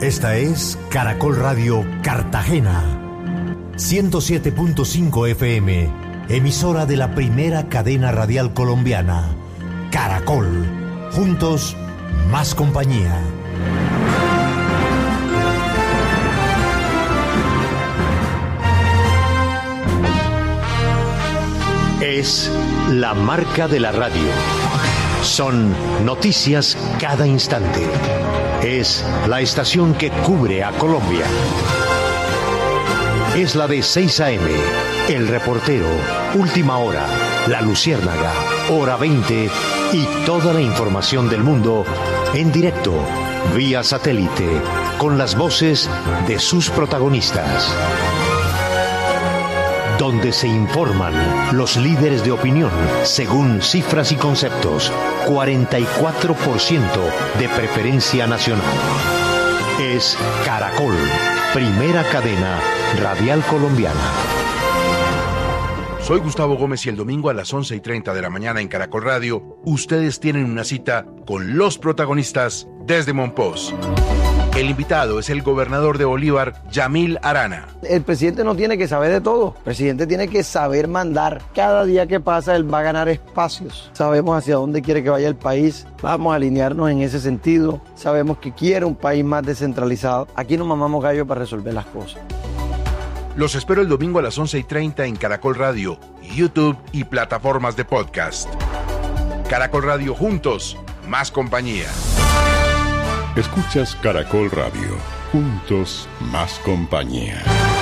Esta es Caracol Radio Cartagena, 107.5 FM, emisora de la primera cadena radial colombiana. Caracol, juntos, más compañía. Es la marca de la radio. Son noticias cada instante. Es la estación que cubre a Colombia. Es la de 6 a.m., El Reportero, Última Hora, La Luciérnaga, Hora 20 y toda la información del mundo en directo, vía satélite, con las voces de sus protagonistas. Donde se informan los líderes de opinión según cifras y conceptos. 44% de preferencia nacional. Es Caracol, primera cadena radial colombiana. Soy Gustavo Gómez y el domingo a las 11:30 de la mañana en Caracol Radio, ustedes tienen una cita con los protagonistas desde Monpós. El invitado es el gobernador de Bolívar, Yamil Arana. El presidente no tiene que saber de todo. El presidente tiene que saber mandar. Cada día que pasa, él va a ganar espacios. Sabemos hacia dónde quiere que vaya el país. Vamos a alinearnos en ese sentido. Sabemos que quiere un país más descentralizado. Aquí no mamamos gallo para resolver las cosas. Los espero el domingo a las 11:30 en Caracol Radio, YouTube y plataformas de podcast. Caracol Radio, juntos, más compañía. Escuchas Caracol Radio, juntos más compañía.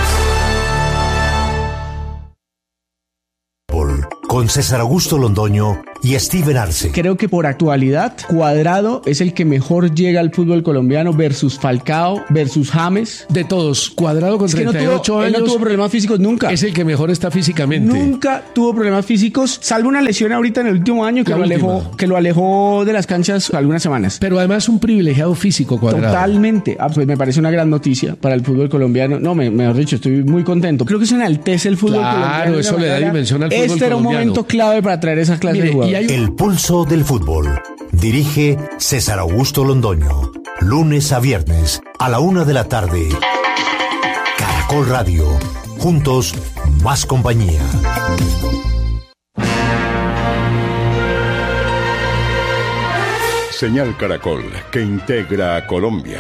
Con César Augusto Londoño y Steven Arce. Creo que por actualidad, Cuadrado es el que mejor llega al fútbol colombiano versus Falcao, versus James. De todos, Cuadrado con 38 años. Él no tuvo problemas físicos nunca. Es el que mejor está físicamente. Nunca tuvo problemas físicos, salvo una lesión ahorita en el último año que lo alejó de las canchas algunas semanas. Pero además un privilegiado físico, Cuadrado. Totalmente. Pues me parece una gran noticia para el fútbol colombiano. No, mejor dicho, estoy muy contento. Creo que eso enaltece el fútbol colombiano. Claro, eso le da dimensión al fútbol colombiano. Este era un momento clave para traer esa clase de jugadores. El pulso del fútbol. Dirige César Augusto Londoño. Lunes a viernes a la 1 de la tarde. Caracol Radio. Juntos, más compañía. Señal Caracol, que integra a Colombia.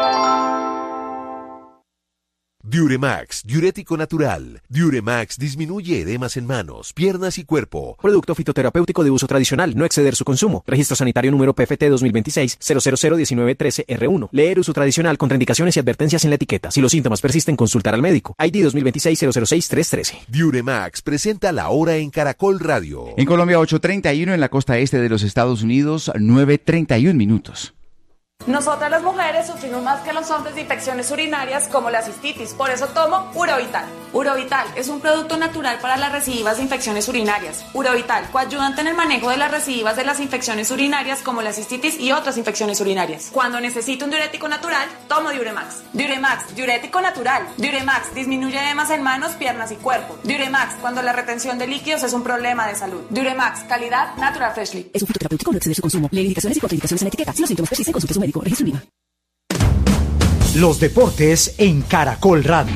Diuremax, diurético natural. Diuremax disminuye edemas en manos, piernas y cuerpo. Producto fitoterapéutico de uso tradicional, no exceder su consumo. Registro sanitario número PFT 2026-0001913R1. Leer uso tradicional, contraindicaciones y advertencias en la etiqueta. Si los síntomas persisten, consultar al médico. ID 2026-006-313. Diuremax presenta la hora en Caracol Radio. En Colombia, 8:31, en la costa este de los Estados Unidos, 9:31 minutos. Nosotras las mujeres sufrimos más que los hombres de infecciones urinarias como la cistitis, por eso tomo Urovital. Urovital es un producto natural para las recidivas de infecciones urinarias. Urovital, coayudante en el manejo de las recidivas de las infecciones urinarias como la cistitis y otras infecciones urinarias. Cuando necesito un diurético natural, tomo Diuremax. Diuremax, diurético natural. Diuremax disminuye edemas en manos, piernas y cuerpo. Diuremax, cuando la retención de líquidos es un problema de salud. Diuremax, calidad Natural Freshly. Es un fitoterapéutico, no exceder su consumo. Lee indicaciones y contraindicaciones en la etiqueta. Si los síntomas persisten, consulte a su médico. Registro IVA. Los deportes en Caracol Radio.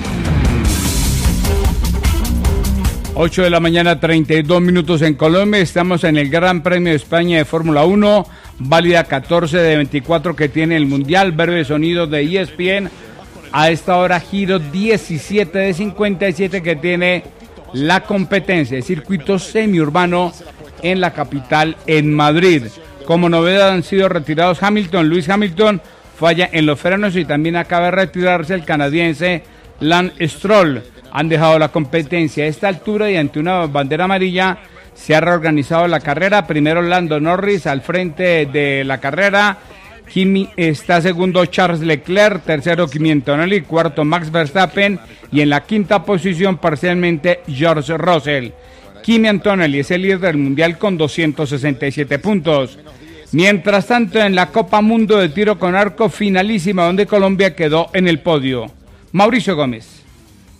8 de la mañana, 32 minutos en Colombia. Estamos en el Gran Premio de España de Fórmula 1, válida 14 de 24 que tiene el Mundial. Breve sonido de ESPN. A esta hora, giro 17 de 57 que tiene la competencia, el circuito semiurbano en la capital, en Madrid. Como novedad han sido retirados Lewis Hamilton falla en los frenos y también acaba de retirarse el canadiense Lance Stroll. Han dejado la competencia a esta altura y ante una bandera amarilla se ha reorganizado la carrera. Primero Lando Norris al frente de la carrera. Kimi está segundo Charles Leclerc, tercero Kimi Antonelli, cuarto Max Verstappen y en la quinta posición parcialmente George Russell. Kimi Antonelli es el líder del mundial con 267 puntos. Mientras tanto, en la Copa Mundo de Tiro con Arco, finalísima donde Colombia quedó en el podio. Mauricio Gómez.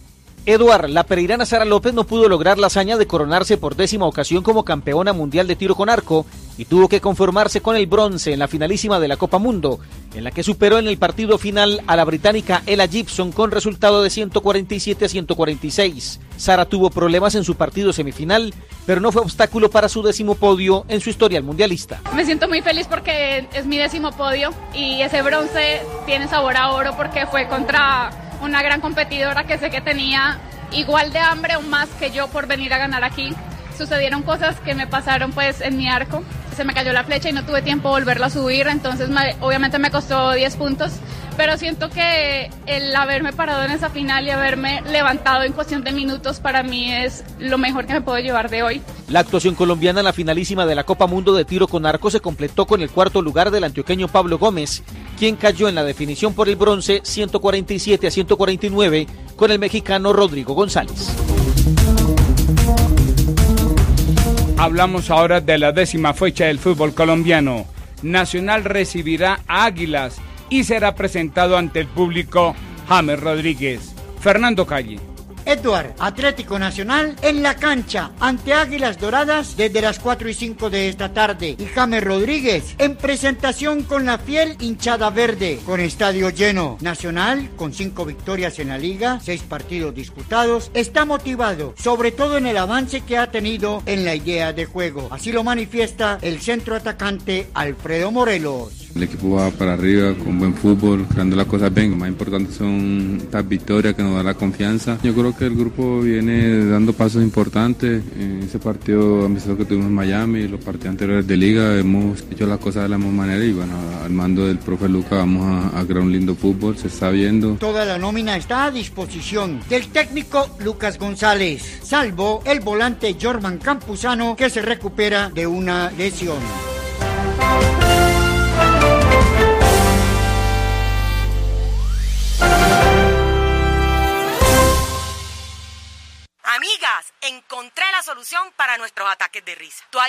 Eduard, la pereirana Sara López no pudo lograr la hazaña de coronarse por 10ª ocasión como campeona mundial de tiro con arco y tuvo que conformarse con el bronce en la finalísima de la Copa Mundo, en la que superó en el partido final a la británica Ella Gibson con resultado de 147-146. Sara tuvo problemas en su partido semifinal, pero no fue obstáculo para su 10º podio en su historial mundialista. Me siento muy feliz porque es mi 10º podio y ese bronce tiene sabor a oro porque fue contra una gran competidora que sé que tenía igual de hambre o más que yo por venir a ganar aquí. Sucedieron cosas que me pasaron pues en mi arco, se me cayó la flecha y no tuve tiempo de volverla a subir, entonces obviamente me costó 10 puntos, pero siento que el haberme parado en esa final y haberme levantado en cuestión de minutos para mí es lo mejor que me puedo llevar de hoy. La actuación colombiana en la finalísima de la Copa Mundo de tiro con arco se completó con el 4º lugar del antioqueño Pablo Gómez, quien cayó en la definición por el bronce 147-149 con el mexicano Rodrigo González. Hablamos ahora de la 10ª fecha del fútbol colombiano. Nacional recibirá a Águilas y será presentado ante el público James Rodríguez. Fernando Calle. Eduard, Atlético Nacional en la cancha ante Águilas Doradas desde las 4:05 de esta tarde y James Rodríguez en presentación con la fiel hinchada verde con estadio lleno. Nacional con 5 victorias en la liga, 6 partidos disputados, está motivado sobre todo en el avance que ha tenido en la idea de juego. Así lo manifiesta el centro atacante Alfredo Morelos. El equipo va para arriba con buen fútbol, creando las cosas bien. Lo más importante son estas victorias que nos dan la confianza. Yo creo que el grupo viene dando pasos importantes. En ese partido amistoso que tuvimos en Miami, los partidos anteriores de liga, hemos hecho las cosas de la misma manera y bueno, al mando del profe Luca vamos a crear un lindo fútbol, se está viendo. Toda la nómina está a disposición del técnico Lucas González, salvo el volante Jorman Campuzano que se recupera de una lesión. Amigas, encontré la solución para nuestros ataques de risa.